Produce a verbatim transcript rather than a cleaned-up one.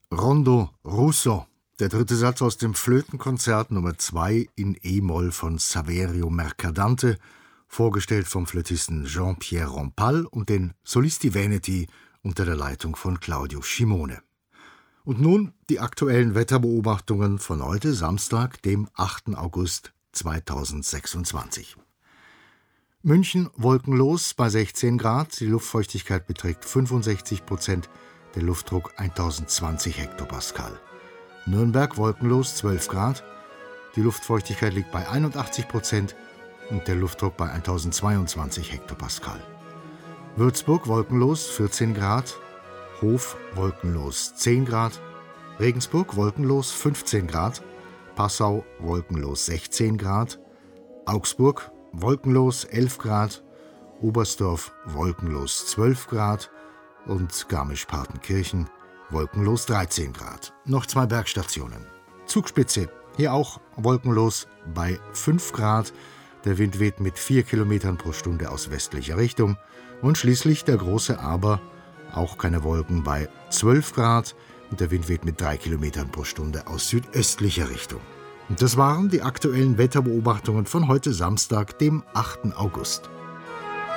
Rondo Russo, der dritte Satz aus dem Flötenkonzert Nummer zwei in E-Moll von Saverio Mercadante, vorgestellt vom Flötisten Jean-Pierre Rampal und den Solisti Veneti unter der Leitung von Claudio Scimone. Und nun die aktuellen Wetterbeobachtungen von heute, Samstag, dem achten August zweitausendsechsundzwanzig. München wolkenlos bei sechzehn Grad, die Luftfeuchtigkeit beträgt fünfundsechzig Prozent, der Luftdruck tausendzwanzig Hektopascal. Nürnberg wolkenlos zwölf Grad, die Luftfeuchtigkeit liegt bei einundachtzig Prozent und der Luftdruck bei tausendzweiundzwanzig Hektopascal. Würzburg wolkenlos vierzehn Grad, Hof wolkenlos zehn Grad, Regensburg wolkenlos fünfzehn Grad, Passau wolkenlos sechzehn Grad, Augsburg wolkenlos elf Grad, Oberstdorf wolkenlos zwölf Grad und Garmisch-Partenkirchen wolkenlos dreizehn Grad. Noch zwei Bergstationen. Zugspitze, hier auch wolkenlos bei fünf Grad. Der Wind weht mit vier Kilometern pro Stunde aus westlicher Richtung. Und schließlich der große Aber, auch keine Wolken bei zwölf Grad. Und der Wind weht mit drei Kilometern pro Stunde aus südöstlicher Richtung. Und das waren die aktuellen Wetterbeobachtungen von heute Samstag, dem achten August.